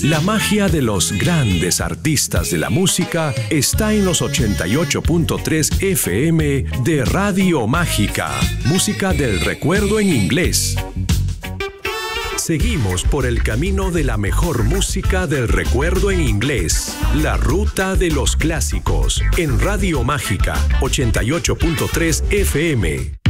La magia de los grandes artistas de la música está en los 88.3 FM de Radio Mágica. Música del recuerdo en inglés. Seguimos por el camino de la mejor música del recuerdo en inglés. La ruta de los clásicos en Radio Mágica 88.3 FM.